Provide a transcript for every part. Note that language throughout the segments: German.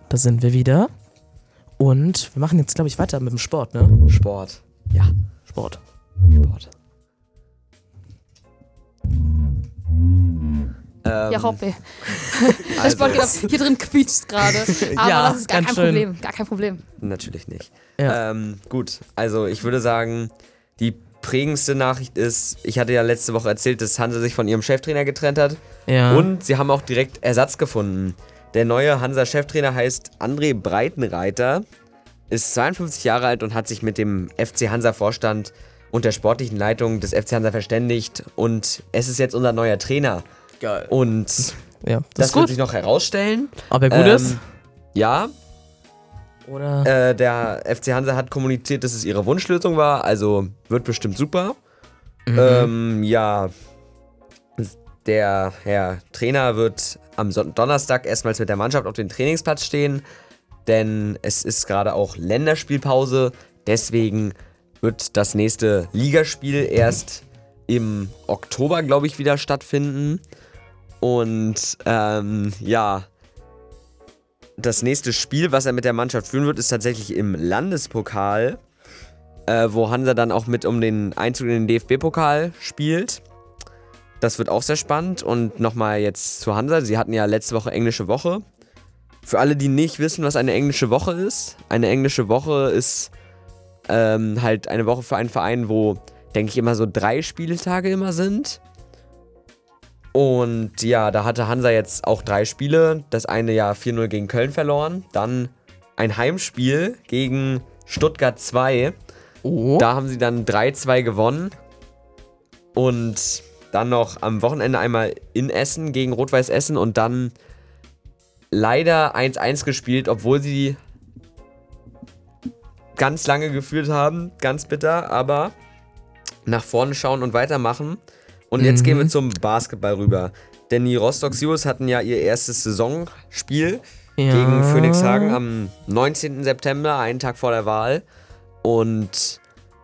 da sind wir wieder. Und wir machen jetzt, glaube ich, weiter mit dem Sport, ne? Sport. Ja. Sport. Ja, Hoppe. Das Sport geht auf. Hier drin quietscht gerade. Aber Ja, das ist gar ganz kein schön. Problem. Gar kein Problem. Natürlich nicht. Ja. Gut, also ich würde sagen, die prägendste Nachricht ist, ich hatte ja letzte Woche erzählt, dass Hansa sich von ihrem Cheftrainer getrennt hat. Ja. Und sie haben auch direkt Ersatz gefunden. Der neue Hansa-Cheftrainer heißt André Breitenreiter, ist 52 Jahre alt und hat sich mit dem FC Hansa-Vorstand und der sportlichen Leitung des FC Hansa verständigt. Und es ist jetzt unser neuer Trainer. Geil. Und Ja, das ist wird gut. sich noch herausstellen. Ob er gut ist? Ja, Oder? der FC Hansa hat kommuniziert, dass es ihre Wunschlösung war, also wird bestimmt super. Ja, der Herr Trainer wird am Donnerstag erstmals mit der Mannschaft auf dem Trainingsplatz stehen, denn es ist gerade auch Länderspielpause, deswegen wird das nächste Ligaspiel erst im Oktober, glaube ich, wieder stattfinden. Und ja, das nächste Spiel, was er mit der Mannschaft führen wird, ist tatsächlich im Landespokal, wo Hansa dann auch mit um den Einzug in den DFB-Pokal spielt. Das wird auch sehr spannend. Und nochmal jetzt zu Hansa. Sie hatten ja letzte Woche englische Woche. Für alle, die nicht wissen, was eine englische Woche ist. Eine englische Woche ist halt eine Woche für einen Verein, wo, denke ich, immer so 3 Spieltage immer sind. Und ja, da hatte Hansa jetzt auch 3 Spiele. Das eine ja 4-0 gegen Köln verloren. Dann ein Heimspiel gegen Stuttgart 2. Oh. Da haben sie dann 3-2 gewonnen. Und dann noch am Wochenende einmal in Essen gegen Rot-Weiß Essen. Und dann leider 1-1 gespielt, obwohl sie ganz lange geführt haben. Ganz bitter, aber nach vorne schauen und weitermachen. Und jetzt gehen wir zum Basketball rüber. Denn die Rostock Seawolves hatten ja ihr erstes Saisonspiel gegen Phoenix Hagen am 19. September, einen Tag vor der Wahl. Und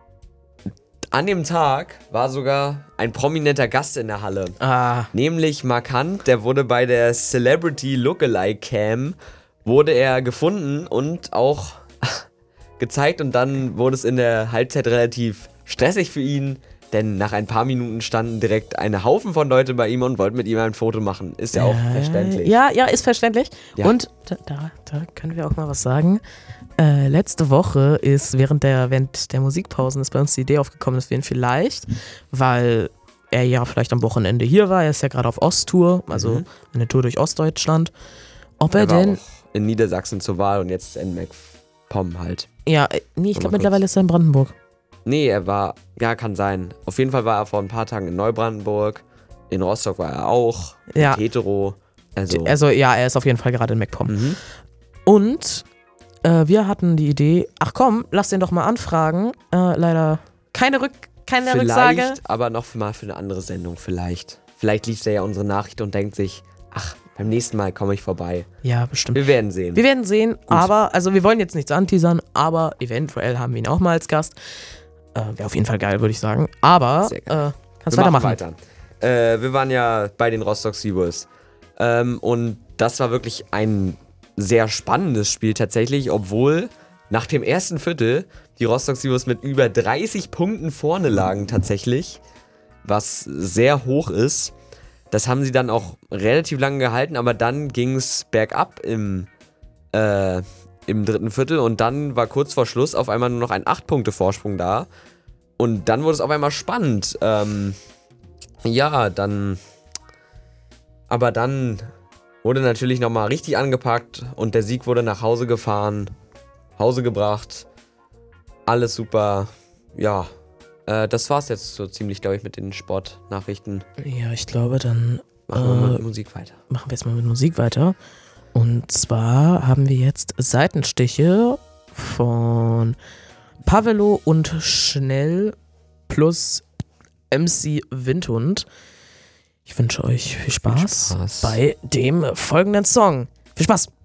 an dem Tag war sogar ein prominenter Gast in der Halle. Nämlich Markant, der wurde bei der Celebrity Lookalike Cam, wurde er gefunden und auch gezeigt. Und dann wurde es in der Halbzeit relativ stressig für ihn. Denn nach ein paar Minuten standen direkt eine Haufen von Leute bei ihm und wollten mit ihm ein Foto machen. Ist ja auch verständlich. Ja, ist verständlich. Ja. Und da können wir auch mal was sagen. Letzte Woche ist während der Musikpausen ist bei uns die Idee aufgekommen, dass wir ihn vielleicht, weil er ja vielleicht am Wochenende hier war, er ist ja gerade auf Osttour, also eine Tour durch Ostdeutschland, ob er Er war denn... auch in Niedersachsen zur Wahl und jetzt in MacPom halt. Ja, nee, ich Mal glaube kurz. mittlerweile ist er in Brandenburg. Nee, er war, ja, kann sein. Auf jeden Fall war er vor ein paar Tagen in Neubrandenburg. In Rostock war er auch. Ja. Mit Hetero. Also ja, er ist auf jeden Fall gerade in MacPom. Und wir hatten die Idee, ach komm, lass den doch mal anfragen. Leider keine Rücksage. Vielleicht, aber noch mal für eine andere Sendung vielleicht. Vielleicht liest er ja unsere Nachricht und denkt sich, ach, beim nächsten Mal komme ich vorbei. Ja, bestimmt. Wir werden sehen. Wir werden sehen, aber, also wir wollen jetzt nichts anteasern, aber eventuell haben wir ihn auch mal als Gast. Wäre auf jeden Fall geil, würde ich sagen. Aber, Sehr geil. kannst Wir weitermachen. machen weiter. Wir waren ja bei den Rostock Seawolves. Und das war wirklich ein sehr spannendes Spiel tatsächlich, obwohl nach dem ersten Viertel die Rostock Seawolves mit über 30 Punkten vorne lagen tatsächlich, was sehr hoch ist. Das haben sie dann auch relativ lange gehalten, aber dann ging es bergab im dritten Viertel und dann war kurz vor Schluss auf einmal nur noch ein 8-Punkte-Vorsprung da. Und dann wurde es auf einmal spannend. Aber dann wurde natürlich nochmal richtig angepackt und der Sieg wurde nach Hause gefahren, Hause gebracht. Alles super. Ja, das war's jetzt so ziemlich, glaube ich, mit den Sportnachrichten. Ja, ich glaube, dann Machen wir mit Musik weiter. machen wir jetzt mal mit Musik weiter. Und zwar haben wir jetzt Seitenstiche von Pavelo und Schnell plus MC Windhund. Ich wünsche euch viel Spaß Spaß. bei dem folgenden Song. Viel Spaß!